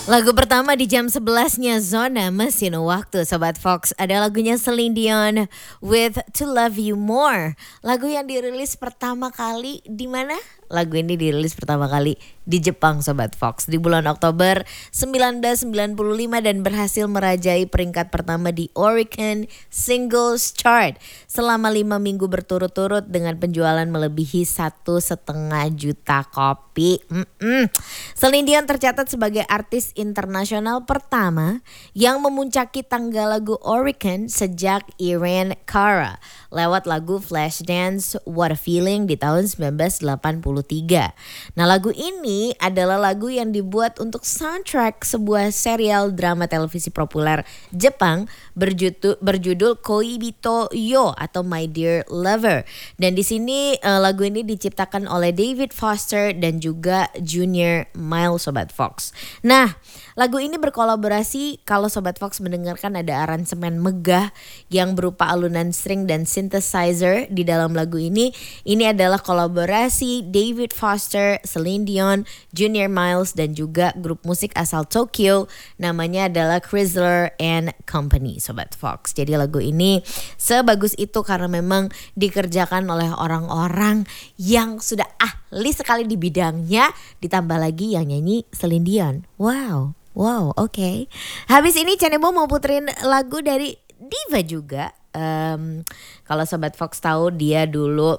Lagu pertama di jam 11-nya Zona Mesin Waktu Sobat Fox ada lagunya Celine Dion with To Love You More. Lagu yang dirilis pertama kali di mana? Lagu ini dirilis pertama kali di Jepang Sobat Fox di bulan Oktober 1995 dan berhasil merajai peringkat pertama di Oricon Singles Chart selama 5 minggu berturut-turut dengan penjualan melebihi 1,5 juta kopi. Celine Dion tercatat sebagai artis internasional pertama yang memuncaki tangga lagu Oricon sejak Irene Cara lewat lagu Flashdance What a Feeling di tahun 1983. Nah, lagu ini adalah lagu yang dibuat untuk soundtrack sebuah serial drama televisi populer Jepang berjudul Koibito Yo atau My Dear Lover. Dan di sini lagu ini diciptakan oleh David Foster dan juga Junior Miles Sobat Fox. Nah, lagu ini berkolaborasi kalau Sobat Fox mendengarkan ada aransemen megah yang berupa alunan string dan synthesizer di dalam lagu ini. Ini adalah kolaborasi David Foster, Celine Dion, Junior Miles dan juga grup musik asal Tokyo namanya adalah Chrysler and Company Sobat Fox. Jadi lagu ini sebagus itu karena memang dikerjakan oleh orang-orang yang sudah ahli sekali di bidangnya, ditambah lagi yang nyanyi Celine Dion. Wow, oke. Habis ini Canebo mau puterin lagu dari diva juga. Kalau Sobat Fox tahu dia dulu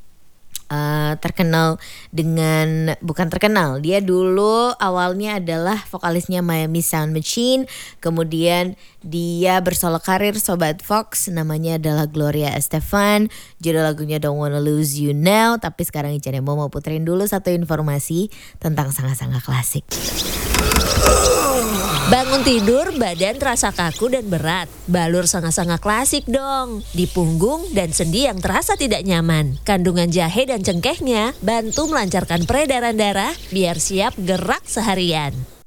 dia dulu awalnya adalah vokalisnya Miami Sound Machine, kemudian dia bersolo karir Sobat Fox, namanya adalah Gloria Estefan, judul lagunya Don't Wanna Lose You Now. Tapi sekarang Icanemo mau puterin dulu satu informasi tentang sanga-sanga klasik. Bangun tidur, badan terasa kaku dan berat. Balur sanga-sanga klasik dong. Di punggung dan sendi yang terasa tidak nyaman. Kandungan jahe dan cengkehnya bantu melancarkan peredaran darah biar siap gerak seharian.